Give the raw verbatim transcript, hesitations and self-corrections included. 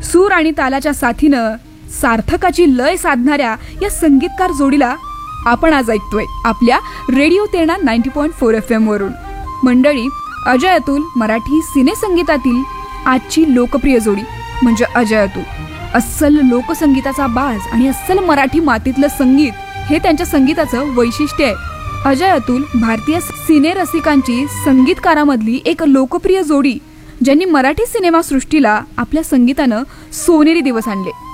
सूर आणि तालाच्या साथीनं सार्थकाची लय साधणाऱ्या या संगीतकार जोडीला आपण आज ऐकतोय आपल्या radio Terna ninety point four F M वरून. मंडळी, अजय अतुल मराठी सिनेसंगीतातील आजची लोकप्रिय जोडी म्हणजे अजय अतुल. अस्सल लोकसंगीताचा बाज आणि अस्सल मराठी मातीतलं संगीत हे त्यांच्या संगीताचं वैशिष्ट्य आहे. अजय अतुल भारतीय सिनेरसिकांची संगीतकारामधली एक लोकप्रिय जोडी, ज्यांनी मराठी सिनेमासृष्टीला आपल्या संगीतानं सोनेरी दिवस आणले.